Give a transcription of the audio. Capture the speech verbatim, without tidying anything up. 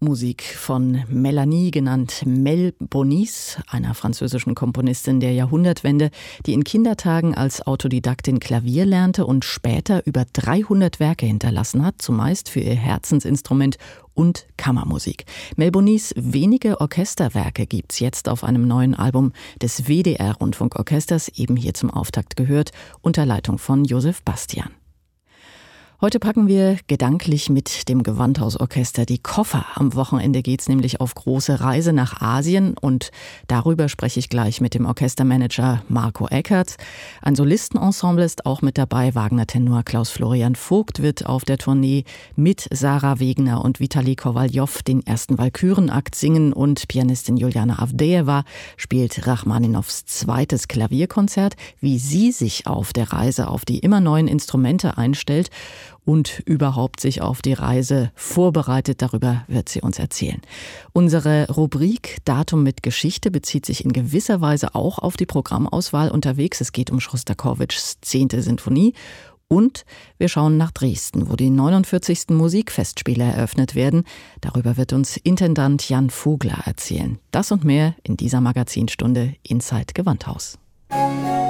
Musik von Melanie, genannt Mel Bonis, einer französischen Komponistin der Jahrhundertwende, die in Kindertagen als Autodidaktin Klavier lernte und später über dreihundert Werke hinterlassen hat, zumeist für ihr Herzensinstrument und Kammermusik. Mel Bonis wenige Orchesterwerke gibt's jetzt auf einem neuen Album des W D R-Rundfunkorchesters, eben hier zum Auftakt gehört, unter Leitung von Josef Bastian. Heute packen wir gedanklich mit dem Gewandhausorchester die Koffer. Am Wochenende geht's nämlich auf große Reise nach Asien und darüber spreche ich gleich mit dem Orchestermanager Marco Eckertz. Ein Solistenensemble ist auch mit dabei. Wagner-Tenor Klaus-Florian Vogt wird auf der Tournee mit Sarah Wegner und Vitali Kowaljow den ersten Walkürenakt singen und Pianistin Juliana Avdejewa spielt Rachmaninows zweites Klavierkonzert. Wie sie sich auf der Reise auf die immer neuen Instrumente einstellt und überhaupt sich auf die Reise vorbereitet, darüber wird sie uns erzählen. Unsere Rubrik Datum mit Geschichte bezieht sich in gewisser Weise auch auf die Programmauswahl unterwegs. Es geht um Schostakowitschs zehnte Sinfonie und wir schauen nach Dresden, wo die neunundvierzigsten Musikfestspiele eröffnet werden. Darüber wird uns Intendant Jan Vogler erzählen. Das und mehr in dieser Magazinstunde Inside Gewandhaus.